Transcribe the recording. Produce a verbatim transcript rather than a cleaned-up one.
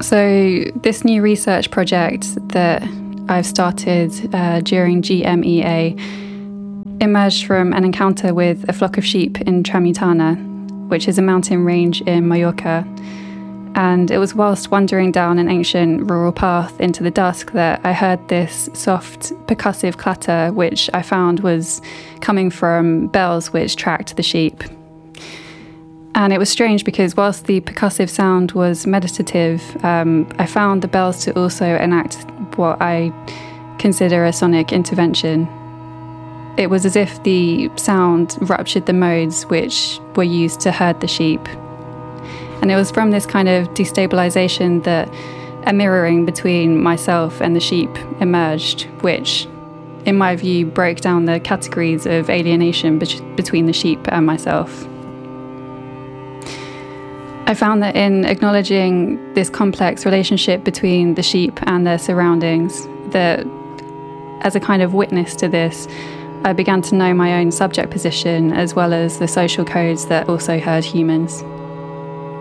So this new research project that I've started uh, during G M E A emerged from an encounter with a flock of sheep in Tramuntana, which is a mountain range in Mallorca. And it was whilst wandering down an ancient rural path into the dusk that I heard this soft percussive clatter, which I found was coming from bells which tracked the sheep. And it was strange because whilst the percussive sound was meditative, um, I found the bells to also enact what I consider a sonic intervention. It was as if the sound ruptured the modes which were used to herd the sheep. And it was from this kind of destabilization that a mirroring between myself and the sheep emerged, which, in my view, broke down the categories of alienation be- between the sheep and myself. I found that in acknowledging this complex relationship between the sheep and their surroundings, that as a kind of witness to this, I began to know my own subject position as well as the social codes that also herd humans.